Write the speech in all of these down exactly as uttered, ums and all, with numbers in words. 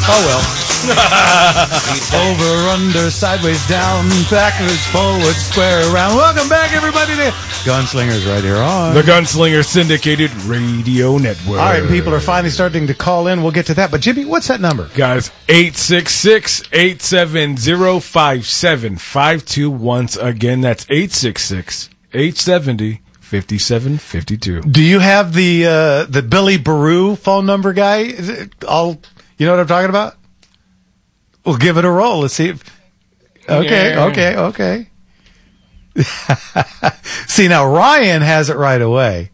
Oh, well. Over, under, sideways, down, backwards, forward, square, around. Welcome back, everybody, to Gunslingers right here on the Gunslinger Syndicated Radio Network. All right, people are finally starting to call in. We'll get to that. But, Jimmy, what's that number? Guys, eight six six, eight seven zero, five seven five two. Once again, that's eight six six, eight seven zero, five seven five two. Do you have the uh, the Billy Baru phone number, guy? Is it all, you know what I'm talking about? We'll give it a roll. Let's see. If, okay, yeah. okay, okay. See, now Ryan has it right away.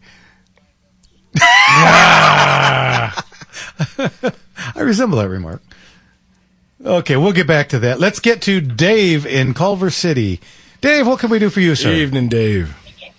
I resemble that remark. Okay, we'll get back to that. Let's get to Dave in Culver City. Dave, what can we do for you, sir? Evening, Dave.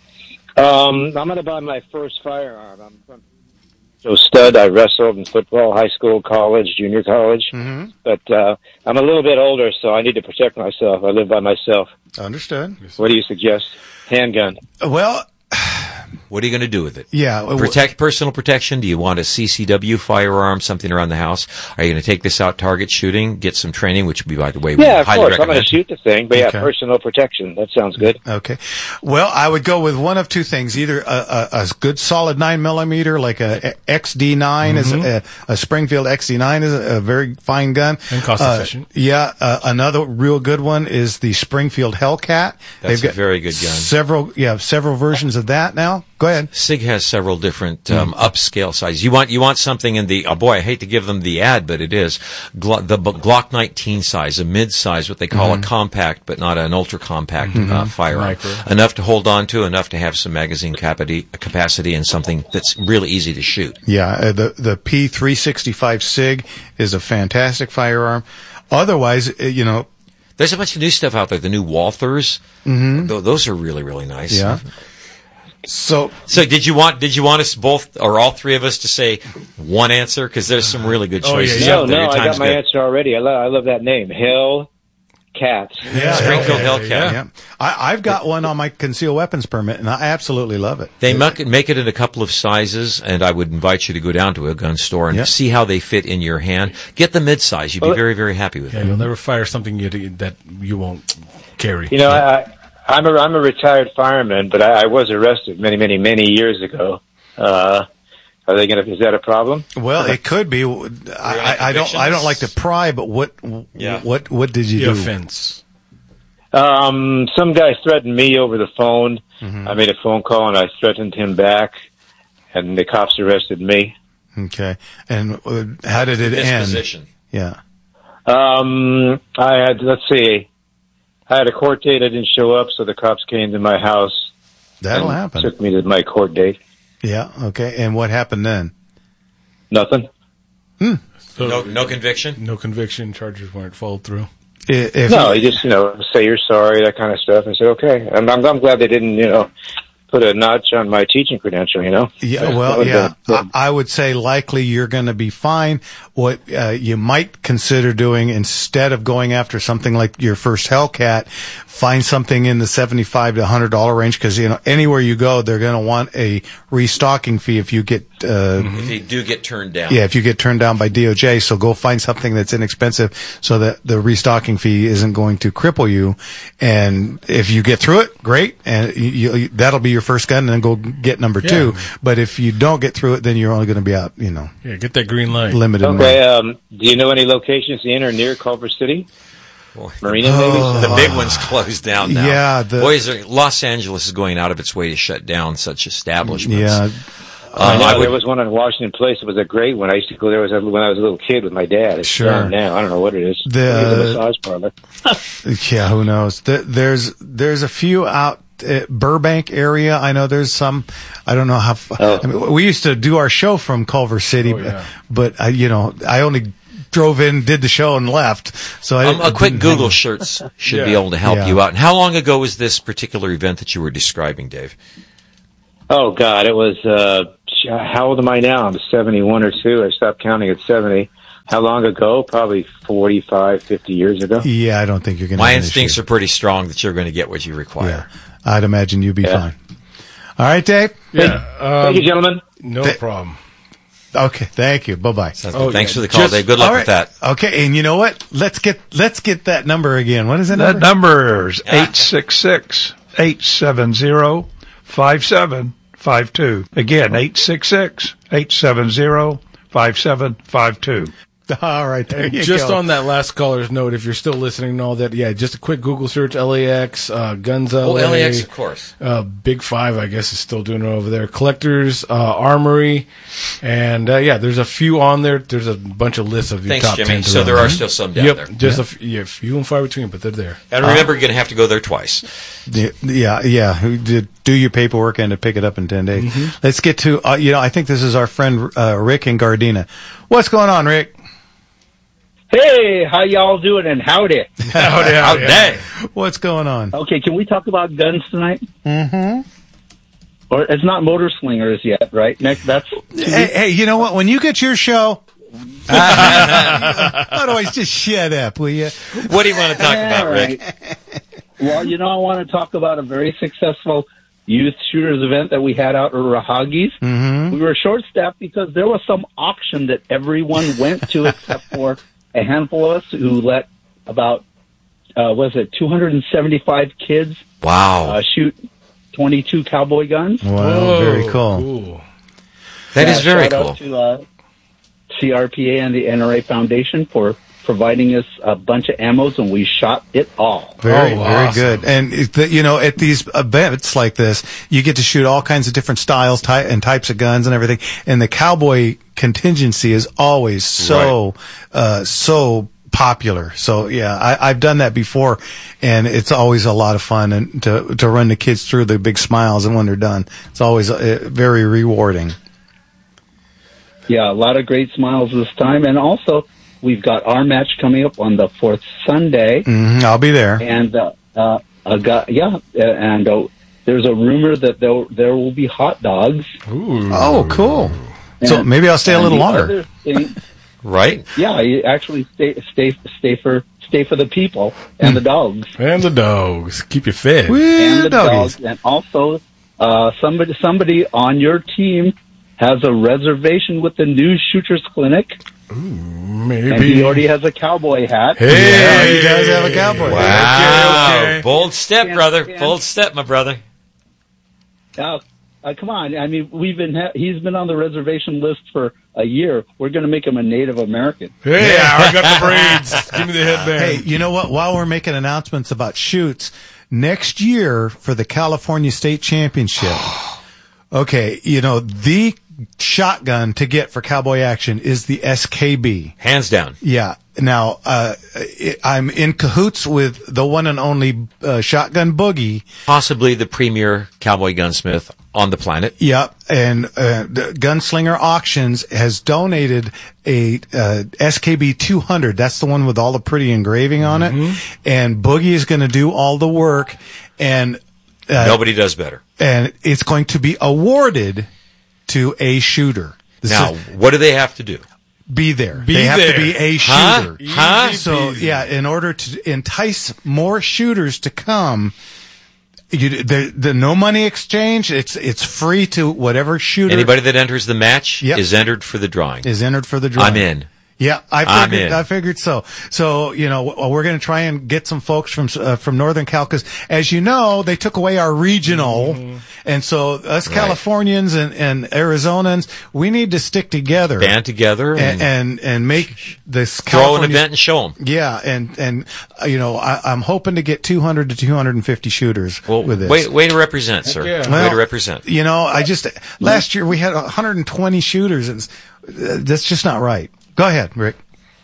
Um, I'm going to buy my first firearm. I'm from so stud. I wrestled in football, high school, college, junior college. Mm-hmm. But uh, I'm a little bit older, so I need to protect myself. I live by myself. Understood. What do you suggest? Handgun. Well, what are you going to do with it? Yeah. Protect personal protection? Do you want a C C W firearm, something around the house? Are you going to take this out target shooting, get some training, which would be, by the way, we yeah, of highly course. recommend. I'm going to shoot the thing, but yeah, Okay. personal protection. That sounds good. Okay. Well, I would go with one of two things. Either a, a, a good solid nine millimeter, like a X D nine, is a, a Springfield X D nine is a, a very fine gun. And cost Uh, efficient. Yeah. Uh, another real good one is the Springfield Hellcat. That's a very good gun. Several, yeah, several versions of that now. Go ahead. SIG has several different um, upscale sizes. You want you want something in the, oh boy, I hate to give them the ad, but it is Glo- the B- Glock nineteen size, a mid-size, what they call Mm-hmm. a compact, but not an ultra-compact uh, firearm. Micro. Enough to hold on to, enough to have some magazine capacity, capacity and something that's really easy to shoot. Yeah. Uh, the, the P three sixty-five SIG is a fantastic firearm. Otherwise, uh, you know. There's a bunch of new stuff out there. The new Walthers, mm-hmm. Th- those are really, really nice. Yeah. So, so did you want did you want us both or all three of us to say one answer? Because there's some really good Oh, choices yeah, No, out there. no, Your I time's got my good. answer already. I, lo- I love that name. Hellcat. yeah, Springfield okay. Hellcat. Yeah. I, I've got one on my concealed weapons permit, and I absolutely love it. They make it, make it in a couple of sizes, and I would invite you to go down to a gun store and Yep. see how they fit in your hand. Get the mid-size. You'd be Well, very, very happy with Yeah, it. you'll never fire something you, that you won't carry. You know, I, I'm a I'm a retired fireman, but I, I was arrested many, many, many years ago. Uh, are they going to? Is that a problem? Well, it could be. I, I, I don't. I don't like to pry, but what? Yeah. What? What did you the do? offense. Um, some guy threatened me over the phone. Mm-hmm. I made a phone call and I threatened him back, and the cops arrested me. Okay. And uh, how did it end? Disposition. Yeah. Um, I had let's see, I had a court date. I didn't show up, so the cops came to my house. That'll and happen. Took me to my court date. Yeah. Okay. And what happened then? Nothing. So No, no conviction. no conviction. Charges weren't followed through. I- If No, you just you know say you're sorry, that kind of stuff. I said okay. I'm I'm, I'm glad they didn't you know put a notch on my teaching credential. You know. Yeah, well, That yeah, was I, a- I would say likely you're going to be fine. What uh, you might consider doing instead of going after something like your first Hellcat, find something in the seventy-five to one hundred dollars range because, you know, anywhere you go, they're going to want a restocking fee if you get, uh, If you do get turned down. yeah, if you get turned down by D O J. So go find something that's inexpensive so that the restocking fee isn't going to cripple you. And if you get through it, great. And you, you, that'll be your first gun and then go get number two. Yeah. But if you don't get through it, then you're only going to be out, you know, Yeah, get that green light. limited. in Okay. Um, do you know any locations in or near Culver City? Boy, Marina, maybe. The big one's closed down now. Yeah, the- Boys, are, Los Angeles is going out of its way to shut down such establishments. Yeah. I Um, know I would, there was one on Washington Place. It was a great one. I used to go there was a, when I was a little kid with my dad. It's Sure. gone now. I don't know what it is. The- Maybe it's a massage parlor. Yeah, who knows? There, there's there's a few out at Burbank area. I know there's some. I don't know how. f- Oh. I mean, we used to do our show from Culver City, Oh, yeah. but I, you know, I only drove in, did the show, and left. So I um, a didn't- quick didn't Google hang- search should be Yeah. able to help Yeah. you out. And how long ago was this particular event that you were describing, Dave? Oh God, it was. Uh, how old am I now? I'm seventy-one or two. I stopped counting at seventy. How long ago? Probably forty-five, fifty years ago. Yeah, I don't think you're going to. My instincts are pretty strong that you're going to get what you Yeah, require. I'd imagine you'd be Yeah. fine. All right, Dave. Yeah. Um, Thank you, gentlemen. no Th- problem. Okay, thank you. Bye-bye. Oh, Thanks yeah. for the call, Just- Dave. Good luck All with right. that. Okay, and you know what? Let's get let's get that number again. What is that That number? number is eight six six, eight seven zero, five seven five two. Again, eight six six, eight seven zero, five seven five two. All right, there you Just go. on that last caller's note, if you're still listening and all that, yeah, just a quick Google search, L A X, uh, Guns L A. Oh, L A X, of course. Uh, Big Five, I guess, is still doing it over there. Collectors, uh, Armory, and uh, yeah, there's a few on there. There's a bunch of lists of your Thanks, top Jimmy. ten. So there are still some down yep, there. just a few, yeah, few and far between, but they're there. And remember, you're going to have to go there twice. Yeah, yeah, yeah. Who did do your paperwork and to pick it up in ten days. Mm-hmm. Let's get to, uh, you know, I think this is our friend uh, Rick in Gardena. What's going on, Rick? Hey, how y'all doing? And howdy. Howdy, howdy. Howdy. What's going on? Okay, can we talk about guns tonight? Mm-hmm. Or it's not motor slingers yet, right? Next, that's Hey, hey, you know what? When you get your show, otherwise just shut up, will you? What do you want to talk about, All Rick? right. Well, you know, I want to talk about a very successful youth shooters event that we had out at Rahagi's. Mm-hmm. We were short-staffed because there was some auction that everyone went to except for a handful of us who let about, uh, was it two hundred seventy-five kids Wow. uh, shoot twenty-two cowboy guns. Wow, Whoa, very cool. cool. That is Yeah, very shout cool. out to uh, C R P A and the N R A Foundation for providing us a bunch of ammos, and we shot it all. Very, Oh, very awesome. good. And it- the, you know, at these events like this, you get to shoot all kinds of different styles ty- and types of guns and everything. And the cowboy contingency is always so, uh, so popular. So yeah, I, I've done that before, and it's always a lot of fun and to to run the kids through the big smiles, and when they're done, it's always uh, very rewarding. Yeah, a lot of great smiles this time. And also, we've got our match coming up on the fourth Sunday. hmm I'll be there. And, uh, uh, a guy, yeah, uh, and uh, there's a rumor that there, there will be hot dogs. Ooh. Oh, cool. So And- maybe I'll stay a and little the longer. other thing- Right? yeah, you actually stay, stay, stay for, stay for the people and the dogs. And the dogs. Keep you fed. and Woo, the doggies. dogs, and also uh, somebody somebody on your team has a reservation with the New Shooters Clinic, and he Maybe. already has a cowboy hat. Hey, Yeah, he does have a cowboy. Wow. Okay, okay. Bold step, And- brother. and- Bold step, my brother. Uh, uh, come on, I mean, we've been ha- he's been on the reservation list for a year. We're going to make him a Native American. Hey, I got the braids. Give me the headband. Hey, you know what? While we're making announcements about shoots, next year for the California State Championship, okay, you know, the shotgun to get for cowboy action is the S K B. Hands down. Yeah. Now, uh, it, I'm in cahoots with the one and only uh, Shotgun Boogie. Possibly the premier cowboy gunsmith on the planet. Yep, and uh, the Gunslinger Auctions has donated a uh, S K B two hundred. That's the one with all the pretty engraving on it. And Boogie is going to do all the work, and uh, Nobody does better. and it's going to be awarded to a shooter. This Now, is- what do they have to do? be there. Be they have there. to be a Huh? shooter. Huh? So yeah, in order to entice more shooters to come. You, the, the no money exchange. It's it's free to whatever shooter Anybody that enters the match Yep. is entered for the drawing. is entered for the drawing. I'm in. Yeah, I I'm figured. in. I figured so. So you know, w- we're going to try and get some folks from uh, from Northern Cal because, as you know, they took away our regional, and so us Right. Californians and, and Arizonans, we need to stick together Band together and, and and, and make this throw an California event and show them. Yeah, and and uh, you know, I, I'm hoping to get two hundred to two hundred fifty shooters Well, with this. way, way to represent, sir. yeah. Way Well, to represent. You know, I just last year we had one hundred twenty shooters, and uh, that's just not right. Go ahead, Rick.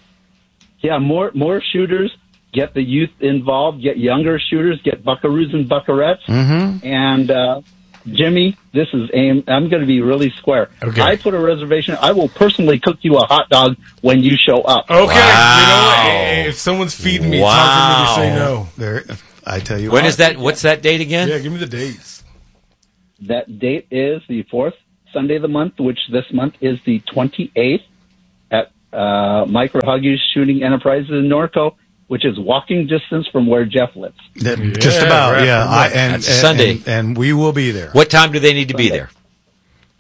Yeah, more more shooters. Get the youth involved. Get younger shooters. Get buckaroos and buckarettes. Mm-hmm. And uh, Jimmy, this is aim. I'm going to be really square. Okay. I put a reservation. I will personally cook you a hot dog when you show up. Okay, Wow. you know what? Hey, if someone's feeding me, it's hard for me to say no. There, I tell you When what. is that? What's that date again? Yeah, give me the dates. That date is the fourth Sunday of the month, which this month is the twenty-eighth at uh, Mike Rahagi's Shooting Enterprises in Norco, which is walking distance from where Jeff lives. That- Yeah, just about, right, yeah. right. I, and, That's and, Sunday. and, and we will be there. What time do they need to be there?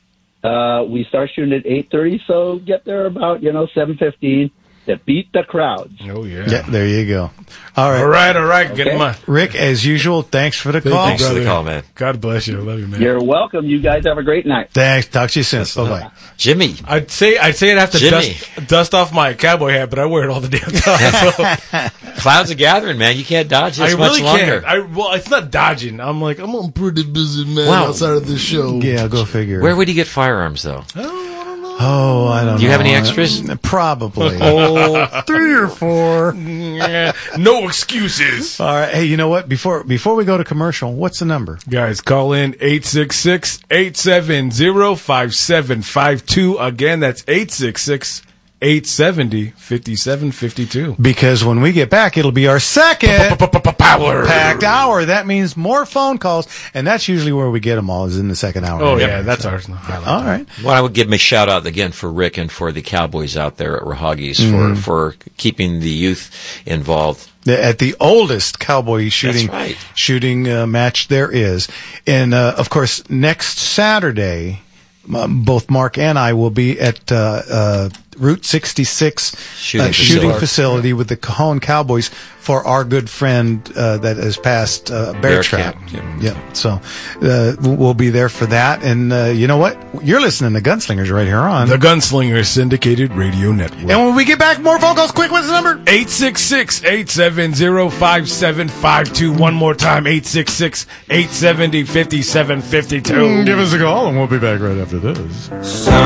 Uh, we start shooting at eight thirty, so get there about, you know, seven fifteen to beat the crowds. Oh, yeah. Yeah, there you go. All right. All right, all right. Get Okay. him on. Rick, as usual, thanks for the Thank call. you, Thanks for the brother. call, man. God bless you. I love you, man. You're welcome. You guys have a great night. Thanks. Talk to you soon. Bye-bye. Jimmy. I'd say I'd say I'd have to Jimmy. dust, dust off my cowboy hat, but I wear it all the damn time. So Clouds are gathering, man. You can't dodge this I much really longer. can't. I well, it's not dodging. I'm like I'm a pretty busy man Wow. outside of this show. Yeah, go figure. Where would you get firearms, though? Oh, I don't know. Do you have any extras? Probably. Oh, Three or four. No excuses. All right. Hey, you know what? Before before we go to commercial, what's the number? Guys, call in eight six six, eight seven zero, five seven five two. Again, that's eight six six, eight seven zero, five seven five two. Because when we get back, it'll be our second Power. packed hour. That means more phone calls, and that's usually where we get them all, is in the second hour. Oh, yeah, that's ours. I like All that. right. well, I would give him a shout out again for Rick and for the Cowboys out there at Rahagi's Mm-hmm. for, for keeping the youth involved. The- At the oldest cowboy shooting That's right. shooting uh, match there is, and uh, of course next Saturday, um, both Mark and I will be at uh, uh, Route sixty-six Shooting uh, shooting facility. facility with the Cajon Cowboys for our good friend uh, that has passed uh, Bear, Bear Trap. Camp, Yeah, so uh, we'll be there for that. And uh, you know what? You're listening to Gunslingers right here on. The Gunslinger Syndicated Radio Network. and when we get back, more phone calls. Quick, what's the number? eight six six, eight seven zero, five seven five two. One more time, eight six six, eight seven zero, five seven five two. Give us a call, and we'll be back right after this. Son